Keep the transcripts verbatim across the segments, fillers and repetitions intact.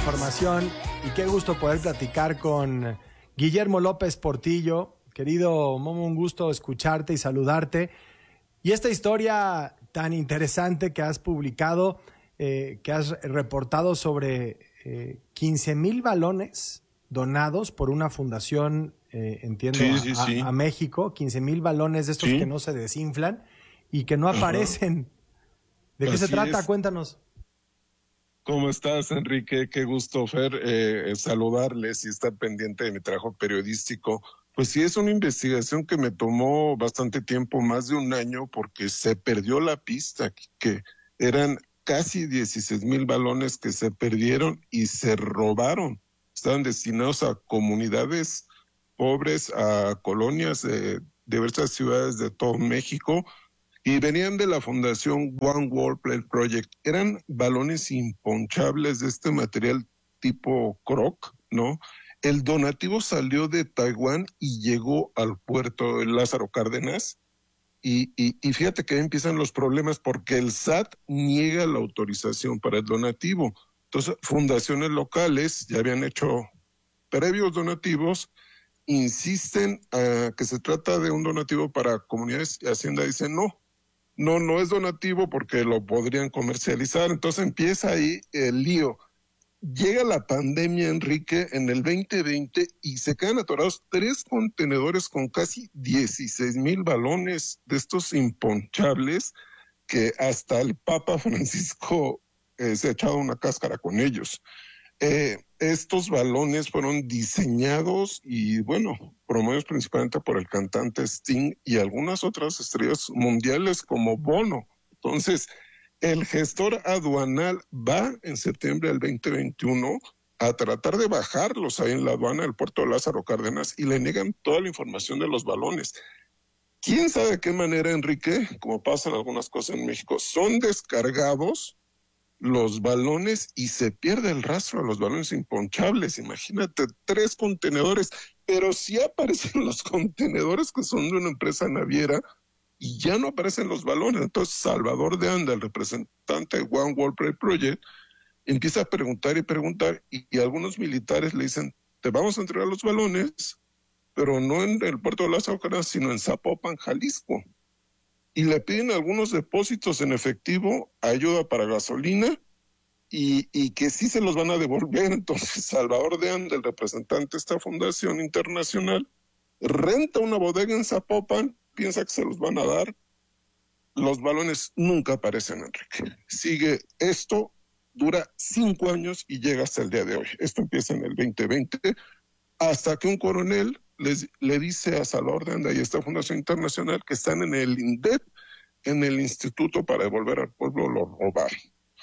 información y qué gusto poder platicar con Guillermo López Portillo. Querido Momo, un gusto escucharte y saludarte. Y esta historia tan interesante que has publicado, eh, que has reportado sobre eh, quince mil balones donados por una fundación, eh, entiendo, sí, sí, a, sí. a México, quince mil balones de estos sí. que no se desinflan y que no aparecen. Ajá. ¿De qué Así se trata? es. Cuéntanos. ¿Cómo estás, Enrique? Qué gusto, Fer, eh, saludarles y estar pendiente de mi trabajo periodístico. Pues sí, es una investigación que me tomó bastante tiempo, más de un año, porque se perdió la pista, que eran casi dieciséis mil balones que se perdieron y se robaron. Estaban destinados a comunidades pobres, a colonias de diversas ciudades de todo México, y venían de la fundación One World Play Project. Eran balones imponchables de este material tipo croc, ¿no? El donativo salió de Taiwán y llegó al puerto de Lázaro Cárdenas. Y, y, y fíjate que ahí empiezan los problemas porque el S A T niega la autorización para el donativo. Entonces, fundaciones locales ya habían hecho previos donativos, insisten a que se trata de un donativo para comunidades y Hacienda dice no. No, no es donativo porque lo podrían comercializar. Entonces empieza ahí el lío. Llega la pandemia, Enrique, en el veinte veinte y se quedan atorados tres contenedores con casi dieciséis mil balones de estos imponchables que hasta el Papa Francisco eh, se ha echado una cáscara con ellos. Eh, estos balones fueron diseñados y, bueno, promovidos principalmente por el cantante Sting y algunas otras estrellas mundiales como Bono. Entonces, el gestor aduanal va en septiembre del veinte veintiuno a tratar de bajarlos ahí en la aduana del puerto de Lázaro Cárdenas y le niegan toda la información de los balones. ¿Quién sabe de qué manera, Enrique, como pasan algunas cosas en México, son descargados los balones y se pierde el rastro de los balones imponchables? Imagínate, tres contenedores, pero sí aparecen los contenedores que son de una empresa naviera y ya no aparecen los balones. Entonces Salvador de Anda, el representante de One World Trade Project, empieza a preguntar y preguntar y, y algunos militares le dicen, te vamos a entregar los balones, pero no en el puerto de Lázaro Cárdenas, sino en Zapopan, Jalisco. Y le piden algunos depósitos en efectivo, ayuda para gasolina, y, y que sí se los van a devolver. Entonces Salvador de Anda, el representante de esta fundación internacional, renta una bodega en Zapopan, piensa que se los van a dar. Los balones nunca aparecen, Enrique. Sigue esto, dura cinco años y llega hasta el día de hoy. Esto empieza en el veinte veinte, hasta que un coronel Les, le dice a Salvador de Anda y a esta Fundación Internacional que están en el INDEP, en el Instituto para Devolver al Pueblo lo robaron.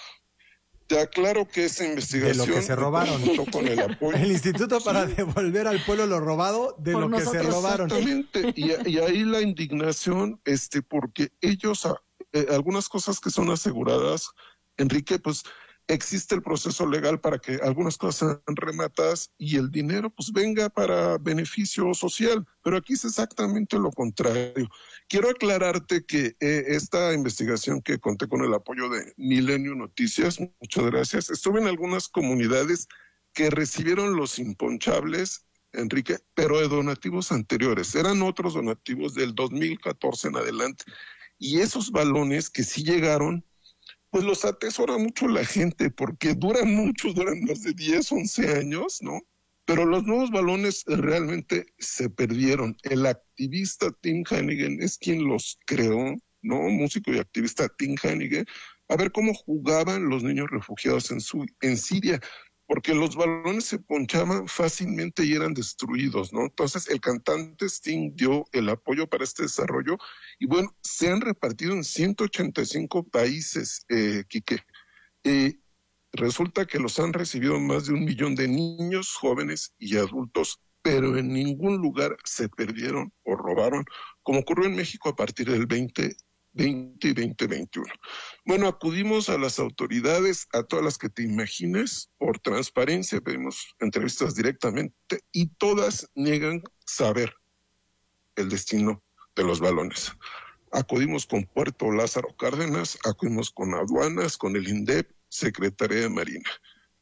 Te aclaro que esa investigación... De lo que se robaron. Con el, apoyo. el Instituto para sí. Devolver al Pueblo lo robado, de Por lo nosotros. que se robaron. Exactamente, y, y ahí la indignación, este, porque ellos, eh, algunas cosas que son aseguradas, Enrique, pues... existe el proceso legal para que algunas cosas sean rematadas y el dinero pues venga para beneficio social, pero aquí es exactamente lo contrario. Quiero aclararte que eh, esta investigación que conté con el apoyo de Milenio Noticias, muchas gracias, estuve en algunas comunidades que recibieron los imponchables, Enrique, pero de donativos anteriores, eran otros donativos del dos mil catorce en adelante, y esos balones que sí llegaron, pues los atesora mucho la gente, porque duran mucho, duran más de diez, once años, ¿no? Pero los nuevos balones realmente se perdieron. El activista Tim Hannigan es quien los creó, ¿no? Músico y activista Tim Hannigan, a ver cómo jugaban los niños refugiados en, su, en Siria, porque los balones se ponchaban fácilmente y eran destruidos, ¿no? Entonces el cantante Sting dio el apoyo para este desarrollo y bueno, se han repartido en ciento ochenta y cinco países, eh, Quique. Eh, resulta que los han recibido más de un millón de niños, jóvenes y adultos, pero en ningún lugar se perdieron o robaron, como ocurrió en México a partir del veinte veinte y veinte veintiuno. Bueno, acudimos a las autoridades, a todas las que te imagines, por transparencia, pedimos entrevistas directamente y todas niegan saber el destino de los balones. Acudimos con Puerto Lázaro Cárdenas, acudimos con aduanas, con el INDEP, Secretaría de Marina.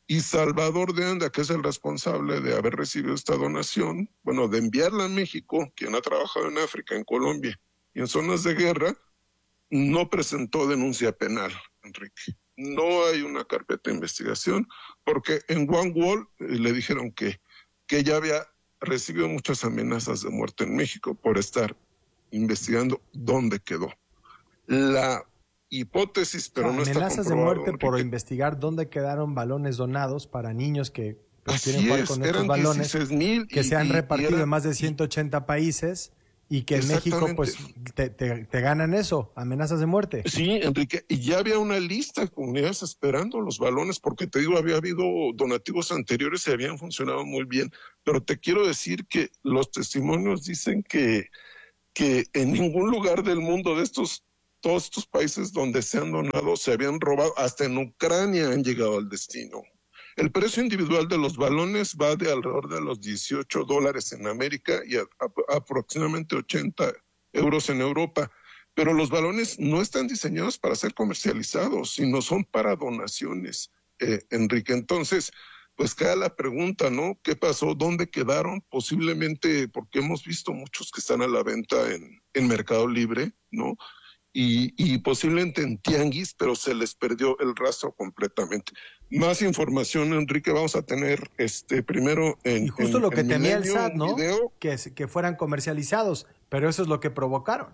Y Salvador de Anda, que es el responsable de haber recibido esta donación, bueno, de enviarla a México, quien ha trabajado en África, en Colombia y en zonas de guerra, no presentó denuncia penal, Enrique. No hay una carpeta de investigación, porque en One Wall eh, le dijeron que, que ya había recibido muchas amenazas de muerte en México por estar investigando dónde quedó. La hipótesis, pero o sea, no está amenazas de comprobado, muerte por Enrique. investigar dónde quedaron balones donados para niños que pues, Así quieren jugar es, con estos eran balones dieciséis mil que y, se han y, repartido y eran, en más de ciento ochenta países y que en México pues te, te, te ganan eso, amenazas de muerte. Sí, Enrique, y ya había una lista de comunidades esperando los balones, porque te digo, había habido donativos anteriores y habían funcionado muy bien, pero te quiero decir que los testimonios dicen que, que en ningún lugar del mundo de estos, todos estos países donde se han donado, se habían robado, hasta en Ucrania han llegado al destino. El precio individual de los balones va de alrededor de los dieciocho dólares en América y a, a, aproximadamente ochenta euros en Europa. Pero los balones no están diseñados para ser comercializados, sino son para donaciones, eh, Enrique. Entonces, pues queda la pregunta, ¿no? ¿Qué pasó? ¿Dónde quedaron? Posiblemente porque hemos visto muchos que están a la venta en, en Mercado Libre, ¿no? Y, y posiblemente en tianguis, pero se les perdió el rastro completamente. Más información, Enrique, vamos a tener este primero en Y justo en, lo que en temía el Milenio, S A T, ¿no? Video. Que, que fueran comercializados, pero eso es lo que provocaron.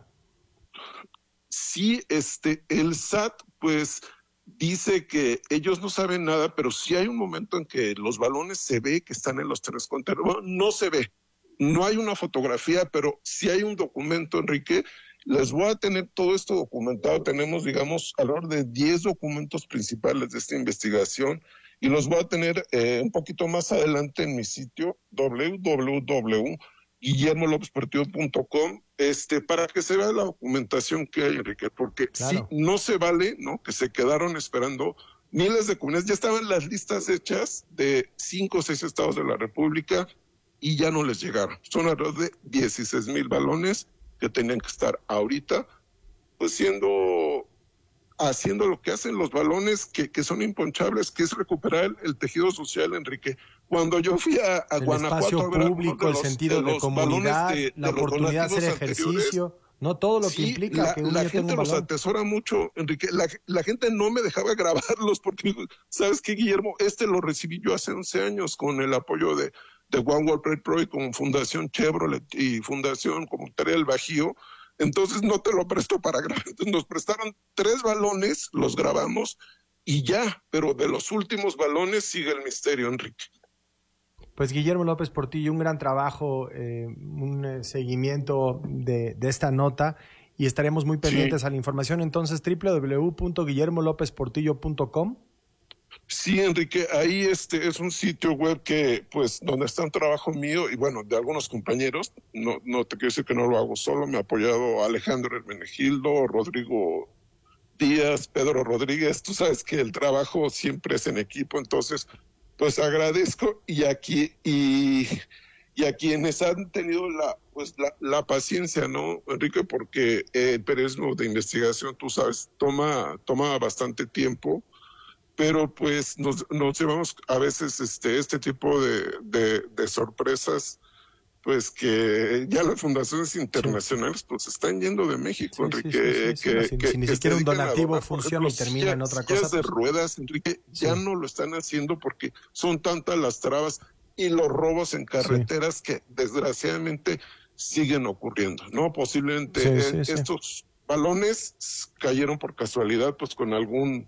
Sí, este, el S A T, pues, dice que ellos no saben nada, pero sí hay un momento en que los balones se ve que están en los tres contenedores. Bueno, no se ve, no hay una fotografía, pero sí hay un documento, Enrique. Les voy a tener todo esto documentado. Tenemos, digamos, alrededor de diez documentos principales de esta investigación y los voy a tener eh, un poquito más adelante en mi sitio doble u doble u doble u punto guillermo lópez portillo punto com este, para que se vea la documentación que hay, Enrique, porque Claro. sí, no se vale, ¿no? Que se quedaron esperando miles de comunidades. Ya estaban las listas hechas de cinco o seis estados de la República y ya no les llegaron. Son alrededor de dieciséis mil balones que tenían que estar ahorita, pues siendo, haciendo lo que hacen los balones que, que son imponchables, que es recuperar el, el tejido social, Enrique. Cuando yo fui a, a el Guanajuato espacio a ver público, el los, sentido de, de comunidad, de, la de oportunidad de hacer ejercicio, no todo lo sí, que implica la, que un la niño gente tenga un los balón. atesora mucho, Enrique. La, la gente no me dejaba grabarlos porque, ¿sabes qué, Guillermo? Este lo recibí yo hace once años con el apoyo de, de One World Trade Pro y con Fundación Chevrolet y Fundación Comunitaria del Bajío. Entonces no te lo presto para grabar. Entonces nos prestaron tres balones, los grabamos y ya, pero de los últimos balones sigue el misterio, Enrique. Pues Guillermo López Portillo, un gran trabajo, eh, un eh, seguimiento de, de esta nota y estaremos muy pendientes sí. a la información. Entonces, doble u doble u doble u punto guillermo lópez portillo punto com. Sí, Enrique, ahí este es un sitio web que, pues, donde está un trabajo mío y, bueno, de algunos compañeros. No, no te quiero decir que no lo hago solo. Me ha apoyado Alejandro Hermenegildo, Rodrigo Díaz, Pedro Rodríguez. Tú sabes que el trabajo siempre es en equipo, entonces, pues, agradezco. Y aquí, y, y a quienes han tenido la, pues, la, la paciencia, ¿no, Enrique? Porque el periodismo de investigación, tú sabes, toma, toma bastante tiempo. Pero pues nos, nos llevamos a veces este, este tipo de, de, de sorpresas, pues que ya las fundaciones internacionales sí. pues están yendo de México, sí, Enrique. Sí, sí, sí, que, sí, sí. que, Si ni que siquiera un donativo donar, funciona ejemplo, y termina en otra cosa. de Pues... ruedas, Enrique, sí. ya no lo están haciendo porque son tantas las trabas y los robos en carreteras sí. que desgraciadamente siguen ocurriendo, ¿no? Posiblemente sí, eh, sí, estos sí. balones cayeron por casualidad, pues con algún...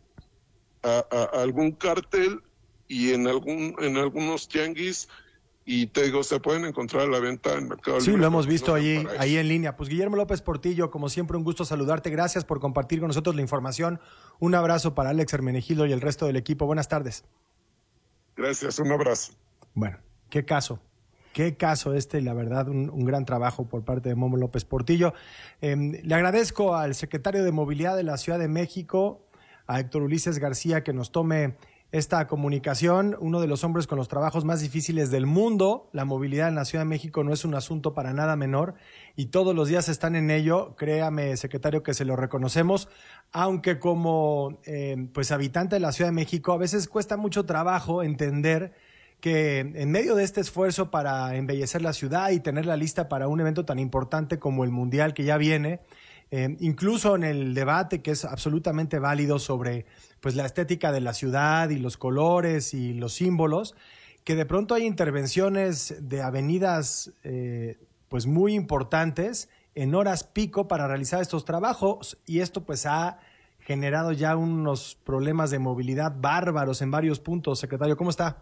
A, a, a algún cártel y en algún en algunos tianguis y te digo, se pueden encontrar a la venta en Mercado Sí, Libre. lo hemos visto ahí, ahí en línea. Pues Guillermo López Portillo, como siempre, un gusto saludarte. Gracias por compartir con nosotros la información. Un abrazo para Alex Hermenegildo y el resto del equipo. Buenas tardes. Gracias, un abrazo. Bueno, qué caso. Qué caso este, la verdad, un, un gran trabajo por parte de Momo López Portillo. Eh, le agradezco al secretario de Movilidad de la Ciudad de México, a Héctor Ulises García, que nos tome esta comunicación, uno de los hombres con los trabajos más difíciles del mundo. La movilidad en la Ciudad de México no es un asunto para nada menor y todos los días están en ello. Créame, secretario, que se lo reconocemos, aunque como eh, pues habitante de la Ciudad de México a veces cuesta mucho trabajo entender que en medio de este esfuerzo para embellecer la ciudad y tenerla lista para un evento tan importante como el Mundial que ya viene, Eh, incluso en el debate que es absolutamente válido sobre pues la estética de la ciudad y los colores y los símbolos, que de pronto hay intervenciones de avenidas eh, pues muy importantes en horas pico para realizar estos trabajos, y esto pues ha generado ya unos problemas de movilidad bárbaros en varios puntos. Secretario, ¿cómo está?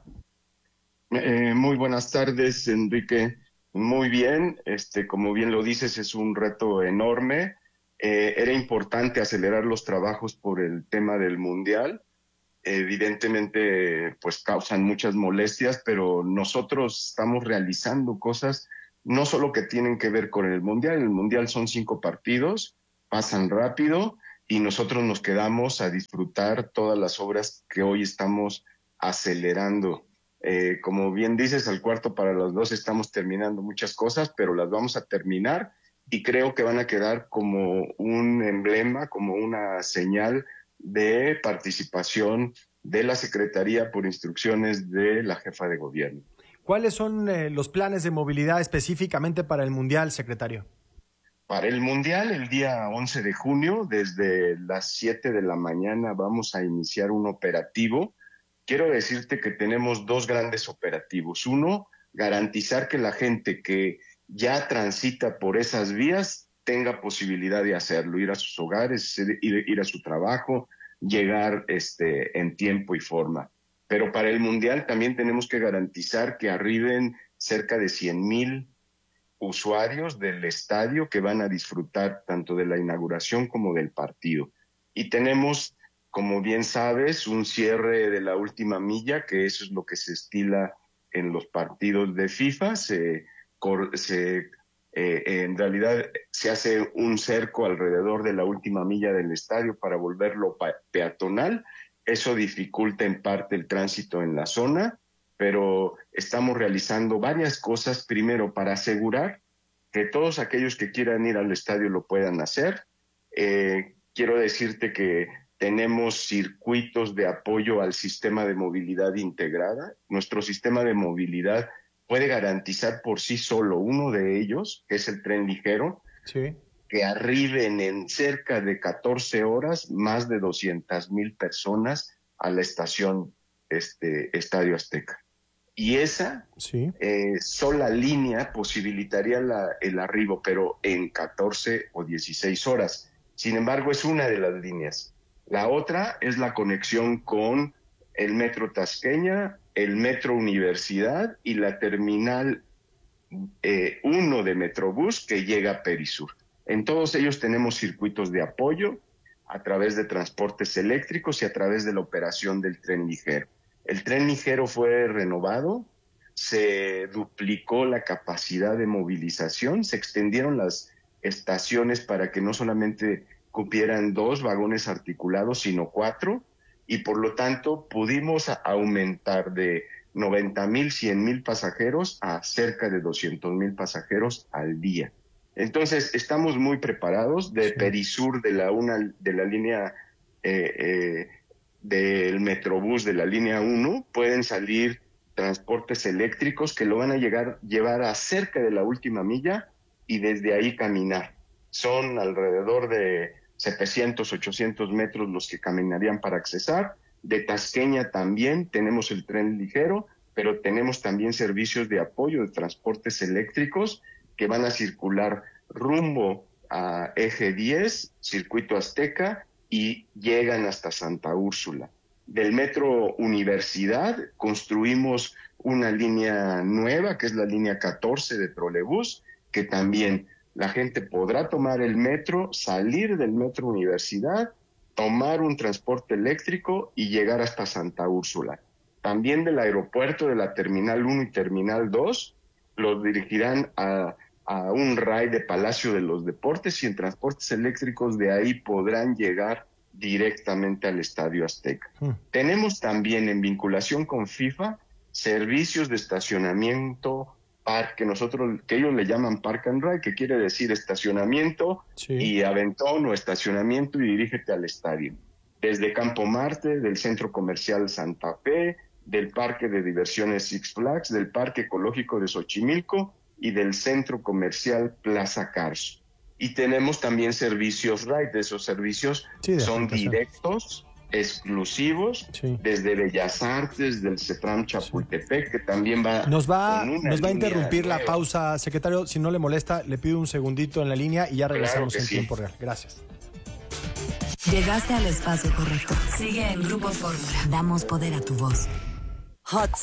Eh, muy buenas tardes, Enrique. Muy bien, este, como bien lo dices, es un reto enorme. Eh, era importante acelerar los trabajos por el tema del Mundial. Evidentemente, pues causan muchas molestias, pero nosotros estamos realizando cosas no solo que tienen que ver con el Mundial. El Mundial son cinco partidos, pasan rápido y nosotros nos quedamos a disfrutar todas las obras que hoy estamos acelerando. Eh, como bien dices, al cuarto para las dos estamos terminando muchas cosas, pero las vamos a terminar y creo que van a quedar como un emblema, como una señal de participación de la Secretaría por instrucciones de la jefa de gobierno. ¿Cuáles son eh, los planes de movilidad específicamente para el Mundial, secretario? Para el Mundial, el día once de junio, desde las siete de la mañana, vamos a iniciar un operativo. Quiero decirte que tenemos dos grandes operativos. Uno, garantizar que la gente que ya transita por esas vías tenga posibilidad de hacerlo, ir a sus hogares, ir, ir a su trabajo, llegar este, en tiempo y forma. Pero para el Mundial también tenemos que garantizar que arriben cerca de cien mil usuarios del estadio que van a disfrutar tanto de la inauguración como del partido. Y tenemos, como bien sabes, un cierre de la última milla, que eso es lo que se estila en los partidos de FIFA. Se, se, eh, en realidad se hace un cerco alrededor de la última milla del estadio para volverlo peatonal. Eso dificulta en parte el tránsito en la zona, pero estamos realizando varias cosas, primero para asegurar que todos aquellos que quieran ir al estadio lo puedan hacer. Eh, quiero decirte que tenemos circuitos de apoyo al sistema de movilidad integrada. Nuestro sistema de movilidad puede garantizar por sí solo uno de ellos, que es el tren ligero, sí, que arriben en cerca de catorce horas más de doscientas mil personas a la estación este, Estadio Azteca. Y esa sí. eh, sola línea posibilitaría la, el arribo, pero en catorce o dieciséis horas. Sin embargo, es una de las líneas. La otra es la conexión con el Metro Tasqueña, el Metro Universidad y la Terminal uno eh, de Metrobús que llega a Perisur. En todos ellos tenemos circuitos de apoyo a través de transportes eléctricos y a través de la operación del tren ligero. El tren ligero fue renovado, se duplicó la capacidad de movilización, se extendieron las estaciones para que no solamente cupieran dos vagones articulados, sino cuatro, y por lo tanto pudimos aumentar de noventa mil, cien mil pasajeros a cerca de doscientos mil pasajeros al día. Entonces, estamos muy preparados. De sí. Perisur, de la, una, de la línea eh, eh, del Metrobús, de la línea uno, pueden salir transportes eléctricos que lo van a llegar, llevar a cerca de la última milla y desde ahí caminar. Son alrededor de setecientos, ochocientos metros los que caminarían para accesar. De Tasqueña también tenemos el tren ligero, pero tenemos también servicios de apoyo de transportes eléctricos que van a circular rumbo a Eje diez, Circuito Azteca, y llegan hasta Santa Úrsula. Del Metro Universidad construimos una línea nueva, que es la línea catorce de trolebús, que también la gente podrá tomar el metro, salir del Metro Universidad, tomar un transporte eléctrico y llegar hasta Santa Úrsula. También del aeropuerto de la Terminal uno y Terminal dos, los dirigirán a, a un R A I de Palacio de los Deportes y en transportes eléctricos de ahí podrán llegar directamente al Estadio Azteca. Mm. Tenemos también en vinculación con FIFA servicios de estacionamiento, parque, nosotros, que ellos le llaman Park and Ride, que quiere decir estacionamiento Sí. y aventón o estacionamiento y dirígete al estadio. Desde Campo Marte, del Centro Comercial Santa Fe, del Parque de Diversiones Six Flags, del Parque Ecológico de Xochimilco y del Centro Comercial Plaza Cars. Y tenemos también servicios Ride, esos servicios Sí, son aplicación. directos, exclusivos, Sí. desde Bellas Artes, del CETRAM Chapultepec, que también va... Nos va, con una nos va a línea interrumpir la nueva. pausa, secretario. Si no le molesta, le pido un segundito en la línea y ya regresamos que en sí. tiempo real. Gracias. Llegaste al espacio correcto. Sigue en Grupo Fórmula. Damos poder a tu voz. Hot